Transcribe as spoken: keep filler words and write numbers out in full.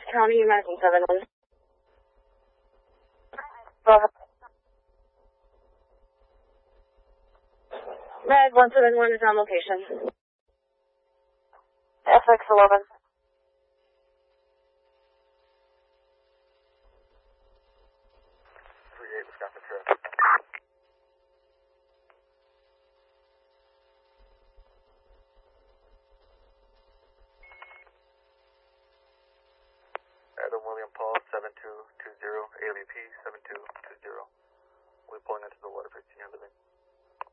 County, Madison seven one. Bravo. Red one seven one is on location. F X eleven. three eight, Wisconsin traffic. Adam William Paul, seven two two zero, A L E P, seven two two zero. We're pulling into the Waterford Senior Living.